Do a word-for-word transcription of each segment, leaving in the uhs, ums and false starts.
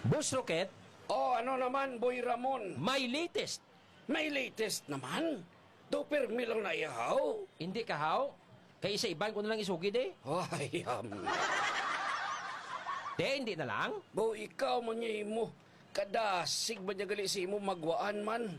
Boss Rocket, Oh, ano naman, Boy Ramon? may latest. May latest naman. Do permi lang na ihaw. Hindi ka, how? Kaya sa iban ko na lang isugid eh. Ay, um, De, hindi na lang. Bo, ikaw mo niya mo. Kadasig ba niya gali si mo magwaan man?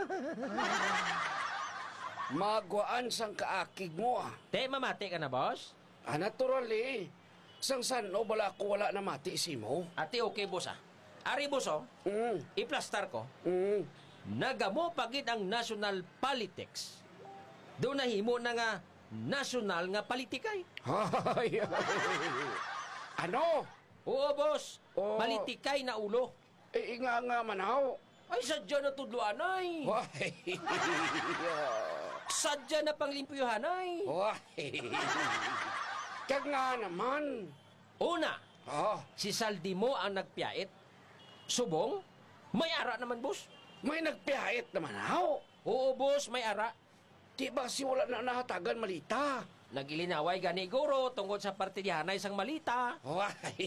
Magwaan sang kaakig mo ah. De, mamati ka na, boss? Ah, natural eh. Sang sano bala ko wala na mati si mo. Ati, okay, boss ah. Ari, boss oh, Mm, iplastar ko. mm. Nagamo pagid ang national politics. Doon nahimo na nga national nga politikay. Ay, ay. Ano? Oo, boss. Oh. Politikay na ulo. Eh, nga nga manaw. Ay, sadya na tudloan ay. Why? Sadya na panglimpyuhan ay. Why? Kag nga naman. Una, Ah, si Saldimo ang nagpiyait. Subong, may ara naman, boss. may nagpihait naman ako. Oo, boss, may ara. Di ba si wala na nahatagan malita? Nagilinaway gani guro tungkol sa partidihanay sang malita. Why?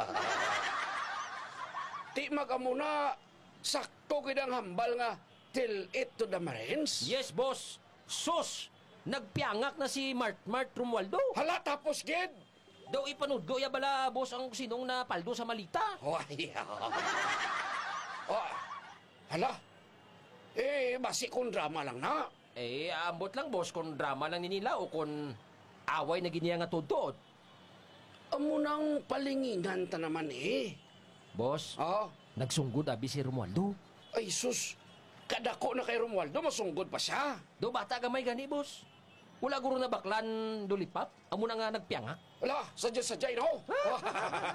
Di magamuna sakto kidang hambal nga till it to the Marines. Yes, boss. Sus, nagpiangak na si Mart Mart Romualdo. Hala tapos gid. Daw ipanudgo ya bala, boss, ang sinong na paldo sa malita. Why? Oh, hala. Eh, basi kung drama lang na. Eh, ambot lang, boss, kung drama lang ni nila o kung away na giniya nga tudod. Amo nang palinginan ta naman eh. Boss, Ah, nagsunggod abi si Romualdo. ay sus. Kadako na kay Romualdo, masunggod pa siya. Do bata gamay gani, boss. Wala guro na baklan dulipap. Amo na nga nagpiangak. Wala, sadya-sadya, no?